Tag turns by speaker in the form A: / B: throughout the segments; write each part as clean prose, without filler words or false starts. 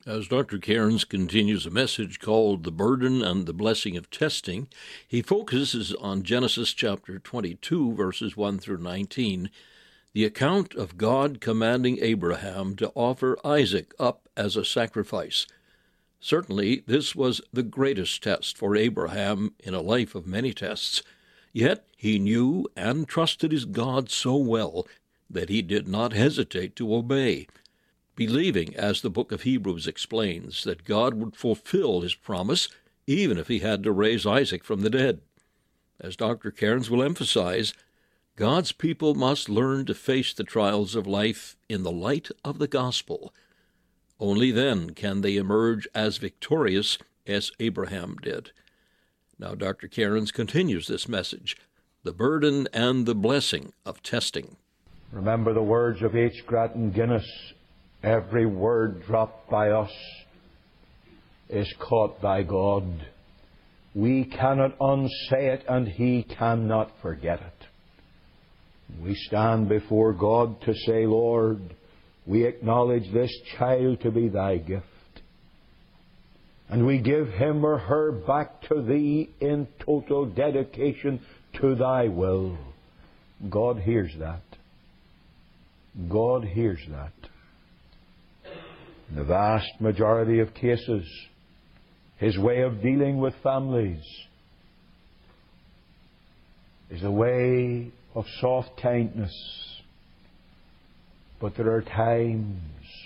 A: As Dr. Cairns continues a message called The Burden and the Blessing of Testing, he focuses on Genesis chapter 22, verses 1 through 19, the account of God commanding Abraham to offer Isaac up as a sacrifice. Certainly, this was the greatest test for Abraham in a life of many tests, yet he knew and trusted his God so well that he did not hesitate to obey, believing, as the book of Hebrews explains, that God would fulfill his promise even if he had to raise Isaac from the dead. As Dr. Cairns will emphasize, God's people must learn to face the trials of life in the light of the gospel. Only then can they emerge as victorious as Abraham did. Now Dr. Cairns continues this message, The Burden and the Blessing of Testing.
B: Remember the words of H. Grattan Guinness, every word dropped by us is caught by God. We cannot unsay it, and He cannot forget it. We stand before God to say, Lord, we acknowledge this child to be Thy gift. And we give him or her back to Thee in total dedication to Thy will. God hears that. God hears that. In the vast majority of cases, His way of dealing with families is a way of soft kindness. But there are times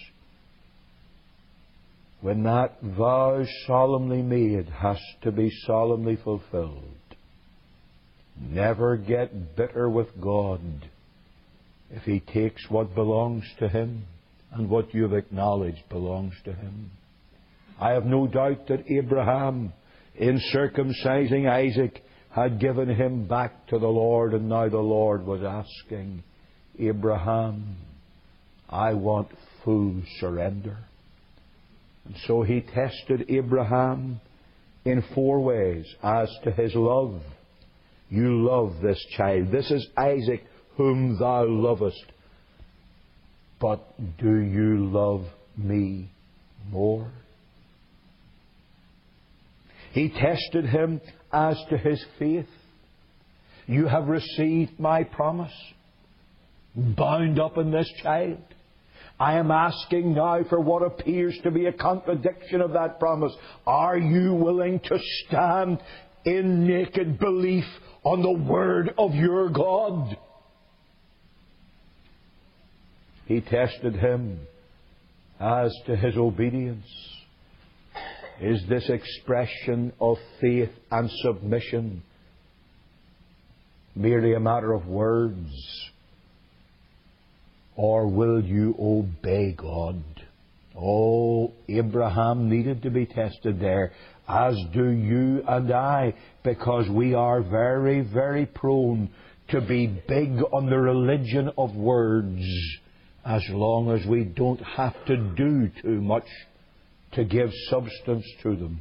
B: when that vow solemnly made has to be solemnly fulfilled. Never get bitter with God if He takes what belongs to Him and what you've acknowledged belongs to Him. I have no doubt that Abraham, in circumcising Isaac, had given him back to the Lord, and now the Lord was asking, Abraham, I want full surrender. And so He tested Abraham in 4 ways as to his love. You love this child. This is Isaac whom thou lovest. But do you love me more? He tested him as to his faith. You have received my promise, bound up in this child. I am asking now for what appears to be a contradiction of that promise. Are you willing to stand in naked belief on the word of your God? He tested him as to his obedience. Is this expression of faith and submission merely a matter of words? Or will you obey God? Oh, Abraham needed to be tested there, as do you and I, because we are very, very prone to be big on the religion of words, as long as we don't have to do too much to give substance to them.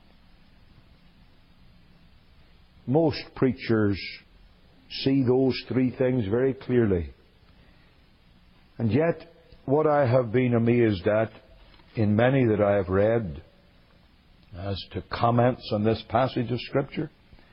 B: Most preachers see those 3 things very clearly. And yet, what I have been amazed at in many that I have read as to comments on this passage of Scripture,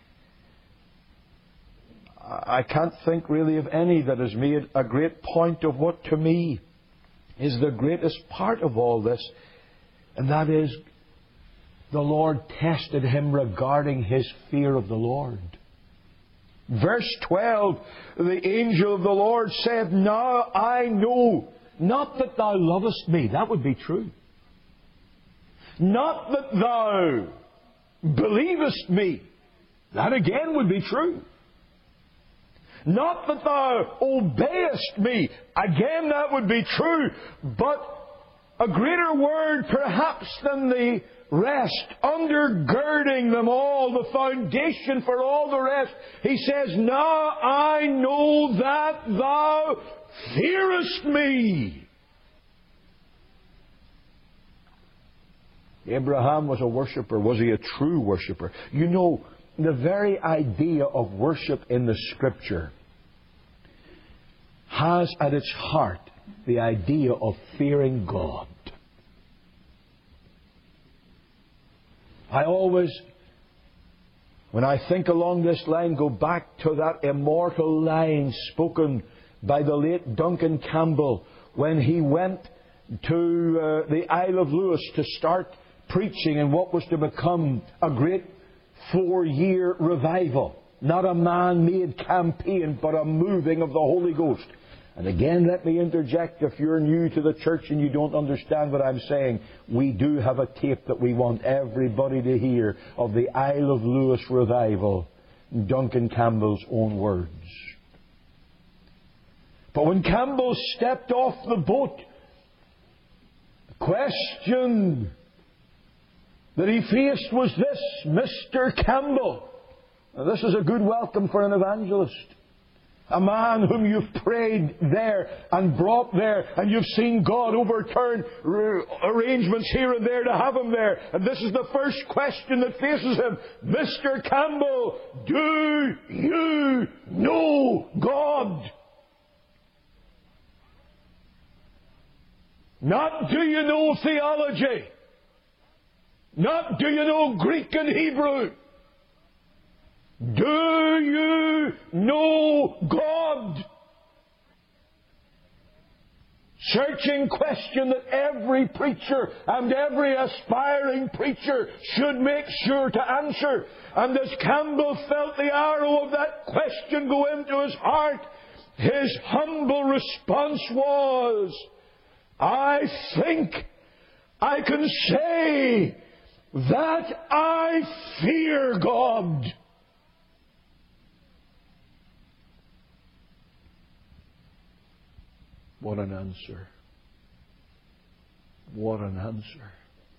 B: I can't think really of any that has made a great point of what to me is the greatest part of all this, and that is the Lord tested him regarding his fear of the Lord. Verse 12, the angel of the Lord said, Now I know, not that thou lovest me, that would be true. Not that thou believest me, that again would be true. Not that thou obeyest me, again that would be true. But a greater word perhaps than the rest, undergirding them all, the foundation for all the rest. He says, Now I know that thou fearest me. Abraham was a worshipper. Was he a true worshipper? You know, the very idea of worship in the Scripture has at its heart the idea of fearing God. I always, when I think along this line, go back to that immortal line spoken by the late Duncan Campbell when he went to the Isle of Lewis to start preaching in what was to become a great 4-year revival. Not a man-made campaign, but a moving of the Holy Ghost. And again, let me interject, if you're new to the church and you don't understand what I'm saying, we do have a tape that we want everybody to hear of the Isle of Lewis revival, in Duncan Campbell's own words. But when Campbell stepped off the boat, the question that he faced was this: Mr. Campbell. Now, this is a good welcome for an evangelist. A man whom you've prayed there and brought there, and you've seen God overturn arrangements here and there to have him there. And this is the first question that faces him. Mr. Campbell, do you know God? Not do you know theology. Not do you know Greek and Hebrew. Do you know God? Searching question that every preacher and every aspiring preacher should make sure to answer. And as Campbell felt the arrow of that question go into his heart, his humble response was, I think I can say that I fear God. What an answer. What an answer.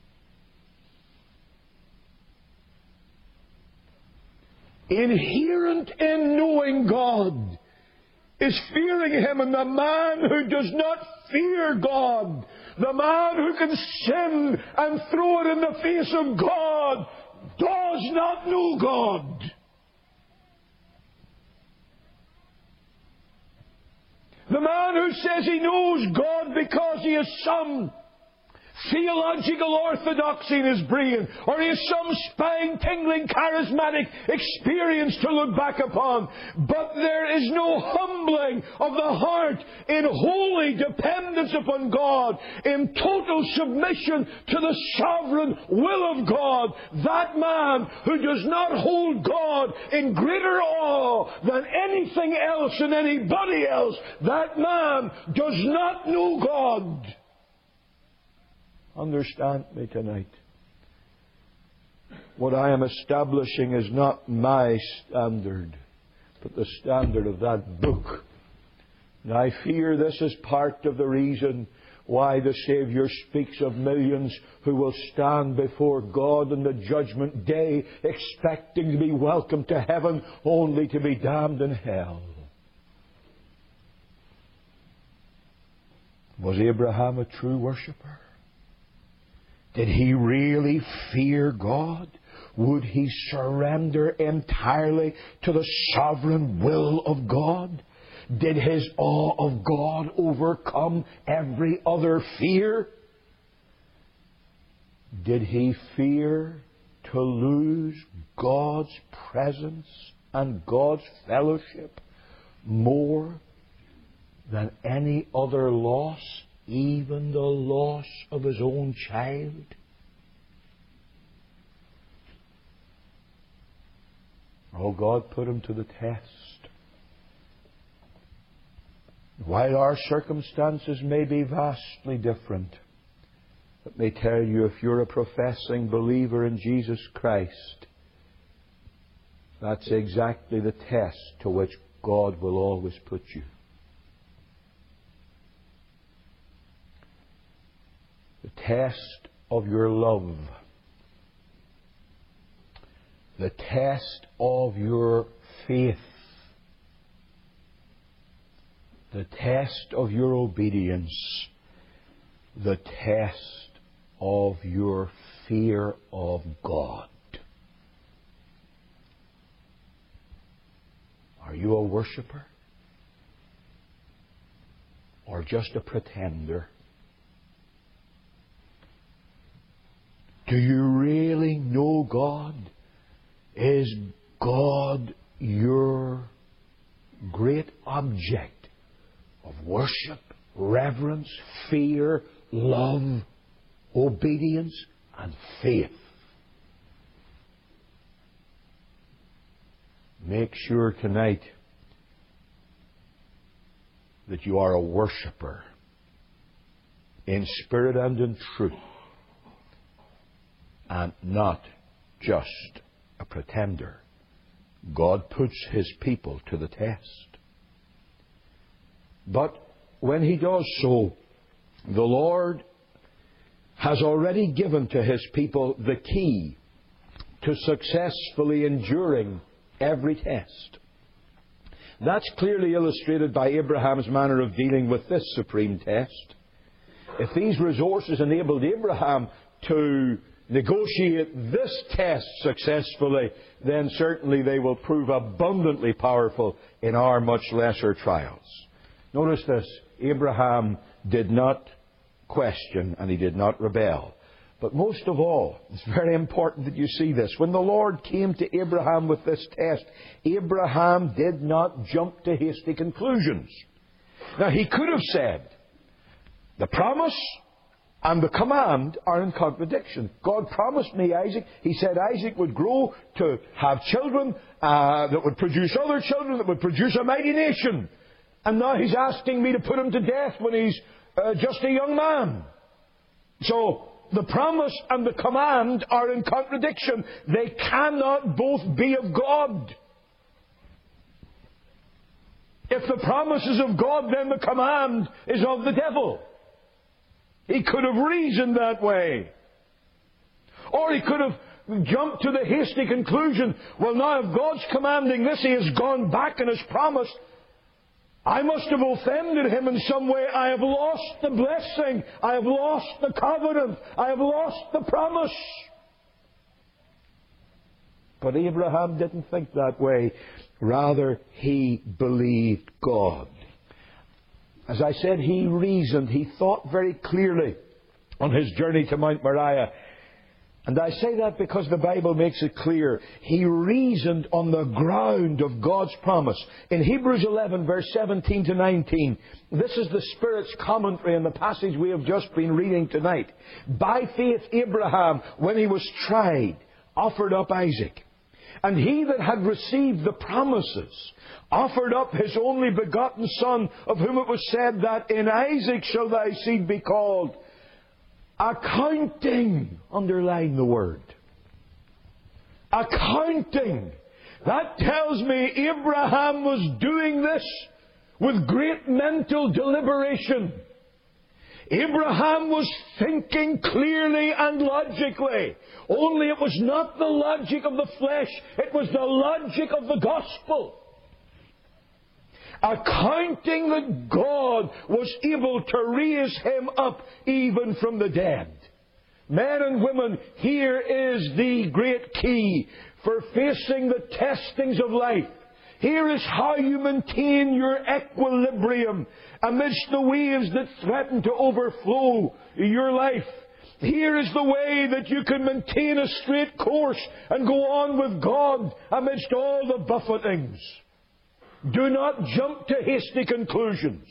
B: Inherent in knowing God is fearing Him, and the man who does not fear God, the man who can sin and throw it in the face of God, does not know God. The man who says he knows God because he has some theological orthodoxy in his brain, or he has some spine-tingling charismatic experience to look back upon, but there is no humbling of the heart in holy dependence upon God, in total submission to the sovereign will of God. That man who does not hold God in greater awe than anything else and anybody else, that man does not know God. Understand me tonight. What I am establishing is not my standard, but the standard of that book. And I fear this is part of the reason why the Saviour speaks of millions who will stand before God on the judgment day, expecting to be welcomed to heaven, only to be damned in hell. Was Abraham a true worshipper? Did he really fear God? Would he surrender entirely to the sovereign will of God? Did his awe of God overcome every other fear? Did he fear to lose God's presence and God's fellowship more than any other loss? Even the loss of his own child? Oh, God put him to the test. While our circumstances may be vastly different, let me tell you, if you're a professing believer in Jesus Christ, that's exactly the test to which God will always put you. The test of your love. The test of your faith. The test of your obedience. The test of your fear of God. Are you a worshipper? Or just a pretender? Do you really know God? Is God your great object of worship, reverence, fear, love, obedience, and faith? Make sure tonight that you are a worshipper in spirit and in truth, and not just a pretender. God puts His people to the test. But when He does so, the Lord has already given to His people the key to successfully enduring every test. That's clearly illustrated by Abraham's manner of dealing with this supreme test. If these resources enabled Abraham to negotiate this test successfully, then certainly they will prove abundantly powerful in our much lesser trials. Notice this: Abraham did not question and he did not rebel. But most of all, it's very important that you see this. When the Lord came to Abraham with this test, Abraham did not jump to hasty conclusions. Now, he could have said, the promise and the command are in contradiction. God promised me Isaac. He said Isaac would grow to have children that would produce other children, that would produce a mighty nation. And now He's asking me to put him to death when he's just a young man. So, the promise and the command are in contradiction. They cannot both be of God. If the promise is of God, then the command is of the devil. He could have reasoned that way. Or he could have jumped to the hasty conclusion, well, now if God's commanding this, He has gone back and has promised, I must have offended Him in some way. I have lost the blessing. I have lost the covenant. I have lost the promise. But Abraham didn't think that way. Rather, he believed God. As I said, he reasoned. He thought very clearly on his journey to Mount Moriah. And I say that because the Bible makes it clear. He reasoned on the ground of God's promise. In Hebrews 11, verse 17 to 19, this is the Spirit's commentary on the passage we have just been reading tonight. By faith, Abraham, when he was tried, offered up Isaac. And he that had received the promises offered up his only begotten son, of whom it was said that in Isaac shall thy seed be called. Accounting, underline the word. Accounting. That tells me Abraham was doing this with great mental deliberation. Abraham was thinking clearly and logically. Only it was not the logic of the flesh, it was the logic of the gospel. Accounting that God was able to raise him up even from the dead. Men and women, here is the great key for facing the testings of life. Here is how you maintain your equilibrium amidst the waves that threaten to overflow your life. Here is the way that you can maintain a straight course and go on with God amidst all the buffetings. Do not jump to hasty conclusions.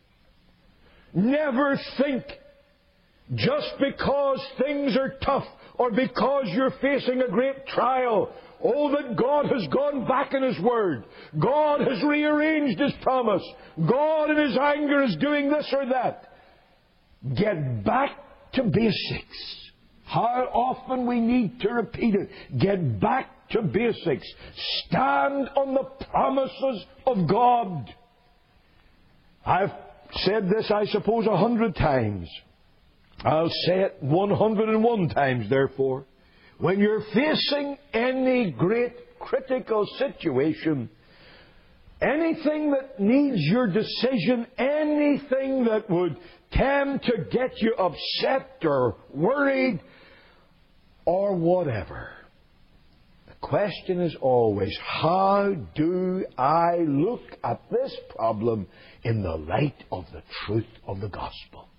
B: Never think just because things are tough or because you're facing a great trial, oh, that God has gone back in His Word. God has rearranged His promise. God in His anger is doing this or that. Get back to basics. How often we need to repeat it. Get back to basics. Stand on the promises of God. I've said this, I suppose, 100 times. I'll say it 101 times, therefore. When you're facing any great critical situation, anything that needs your decision, anything that would tend to get you upset or worried or whatever, the question is always, how do I look at this problem in the light of the truth of the gospel?